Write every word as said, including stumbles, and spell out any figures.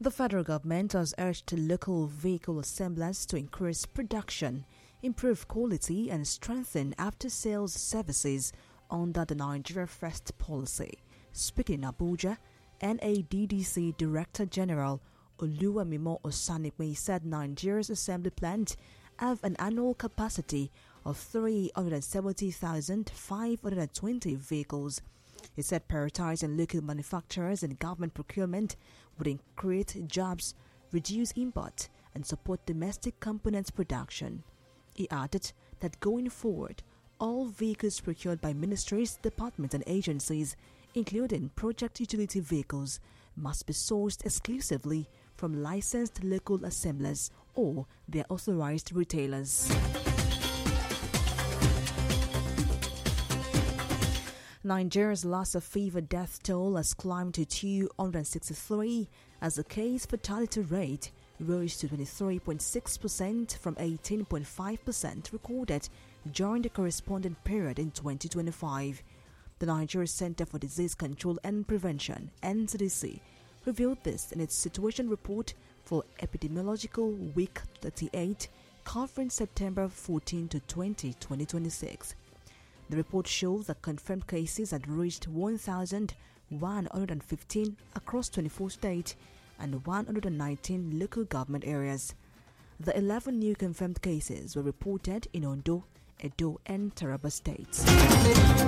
The federal government has urged local vehicle assemblers to increase production, improve quality and strengthen after-sales services under the Nigeria First policy. Speaking in Abuja, N A D D C Director General Oluwamimo Osanikwe said Nigeria's assembly plants have an annual capacity of three hundred seventy thousand five hundred twenty vehicles. He said prioritizing local manufacturers and government procurement would create jobs, reduce import, and support domestic components production. He added that going forward, all vehicles procured by ministries, departments, and agencies, including project utility vehicles, must be sourced exclusively from licensed local assemblers or their authorized retailers. Nigeria's Lassa fever death toll has climbed to two hundred sixty-three as the case fatality rate rose to twenty-three point six percent from eighteen point five percent recorded during the corresponding period in twenty twenty-five. The Nigeria Center for Disease Control and Prevention, N C D C, revealed this in its Situation Report for Epidemiological Week thirty-eight, covering September fourteenth to twentieth, twenty twenty-six. The report shows that confirmed cases had reached one thousand one hundred fifteen across twenty-four states and one hundred nineteen local government areas. The eleven new confirmed cases were reported in Ondo, Edo, and Taraba states.